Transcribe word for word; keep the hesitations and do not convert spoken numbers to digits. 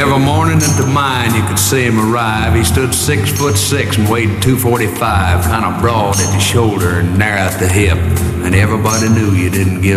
Every morning at the mine, you could see him arrive. He stood six foot six and weighed two forty-five, kind of broad at the shoulder and narrow at the hip. And everybody knew you didn't give